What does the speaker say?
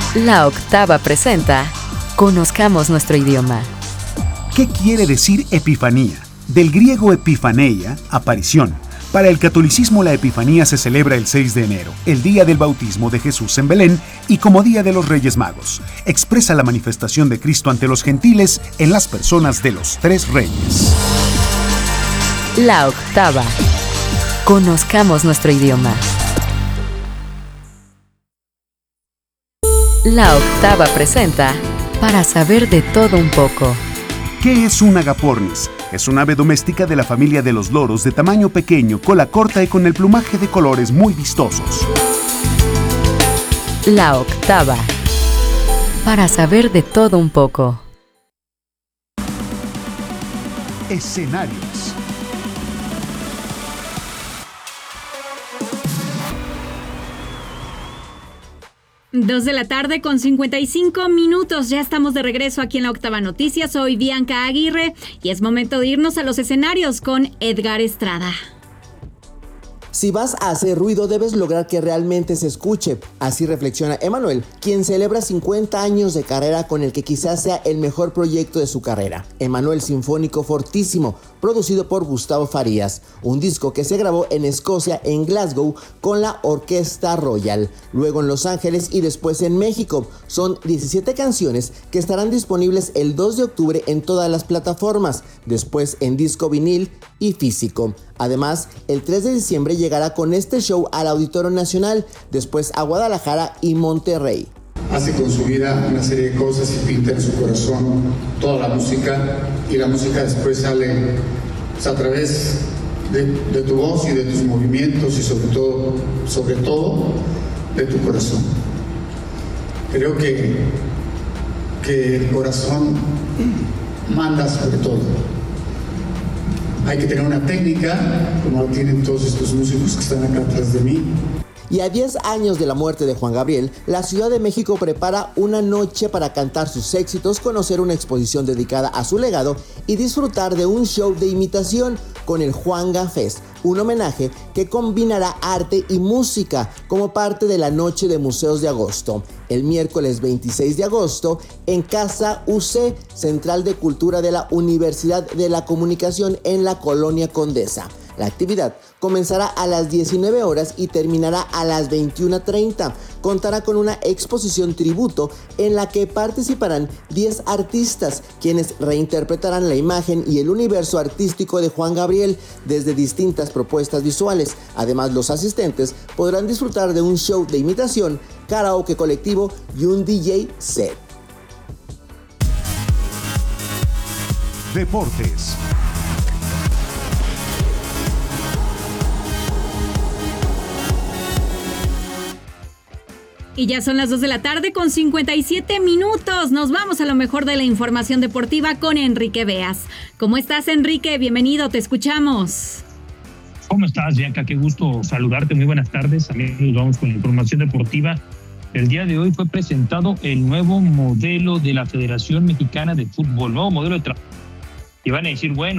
La Octava presenta Conozcamos nuestro idioma. ¿Qué quiere decir Epifanía? Del griego epifaneia, aparición. Para el catolicismo la Epifanía se celebra el 6 de enero, el día del bautismo de Jesús en Belén y como día de los Reyes Magos. Expresa la manifestación de Cristo ante los gentiles en las personas de los tres reyes. La Octava. Conozcamos nuestro idioma. La Octava presenta Para saber de todo un poco. ¿Qué es un agapornis? Es un ave doméstica de la familia de los loros de tamaño pequeño, cola corta y con el plumaje de colores muy vistosos. La Octava. Para saber de todo un poco. Escenarios. 2:55 p.m. Ya estamos de regreso aquí en la Octava Noticias. Soy Bianca Aguirre y es momento de irnos a los escenarios con Edgar Estrada. Si vas a hacer ruido, debes lograr que realmente se escuche. Así reflexiona Emmanuel, quien celebra 50 años de carrera con el que quizás sea el mejor proyecto de su carrera. Emmanuel Sinfónico Fortísimo, producido por Gustavo Farías. Un disco que se grabó en Escocia, en Glasgow, con la Orquesta Royal. Luego en Los Ángeles y después en México. Son 17 canciones que estarán disponibles el 2 de octubre en todas las plataformas. Después en disco vinil y físico. Además, el 3 de diciembre llegará con este show al Auditorio Nacional, después a Guadalajara y Monterrey. Hace con su vida una serie de cosas y pinta en su corazón toda la música, y la música después sale a través de tu voz y de tus movimientos y sobre todo de tu corazón. Creo que el corazón manda sobre todo. Hay que tener una técnica, como lo tienen todos estos músicos que están acá atrás de mí. Y a 10 años de la muerte de Juan Gabriel, la Ciudad de México prepara una noche para cantar sus éxitos, conocer una exposición dedicada a su legado y disfrutar de un show de imitación con el Juanga Fest, un homenaje que combinará arte y música como parte de la Noche de Museos de Agosto. El miércoles 26 de agosto en Casa UC, Central de Cultura de la Universidad de la Comunicación en la Colonia Condesa. La actividad comenzará a las 19 horas y terminará a las 21:30. Contará con una exposición tributo en la que participarán 10 artistas, quienes reinterpretarán la imagen y el universo artístico de Juan Gabriel desde distintas propuestas visuales. Además, los asistentes podrán disfrutar de un show de imitación, karaoke colectivo y un DJ set. Deportes. Y ya son las 2:57 p.m. Nos vamos a lo mejor de la información deportiva con Enrique Beas. ¿Cómo estás, Enrique? Bienvenido, te escuchamos. ¿Cómo estás, Bianca? Qué gusto saludarte. Muy buenas tardes. También nos vamos con la información deportiva. El día de hoy fue presentado el nuevo modelo de la Federación Mexicana de Fútbol, nuevo modelo de trabajo. Y van a decir, bueno,